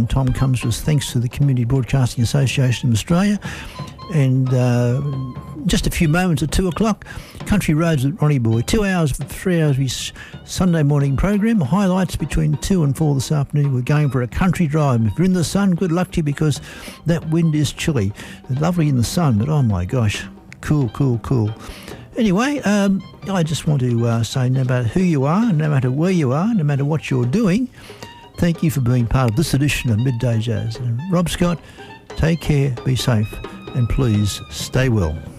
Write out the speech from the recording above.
and Tom comes to us thanks to the Community Broadcasting Association of Australia. And just a few moments at 2 o'clock, Country Roads with Ronnie Boy. 2 hours, 3 hours of his Sunday morning program. Highlights between 2 and 4 this afternoon. We're going for a country drive. If you're in the sun, good luck to you, because that wind is chilly. It's lovely in the sun, but oh my gosh, cool. Anyway, I just want to say, no matter who you are, no matter where you are, no matter what you're doing, thank you for being part of this edition of Midday Jazz. And Rob Scott, take care, be safe, and please stay well.